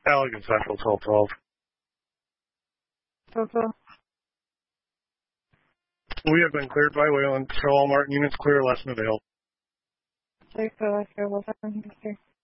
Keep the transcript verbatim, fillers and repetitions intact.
Allegan Central, twelve twelve. twelve twelve. We have been cleared by Wayland. Show all Martin units clear, lesson available. Check the last go, what's happening here?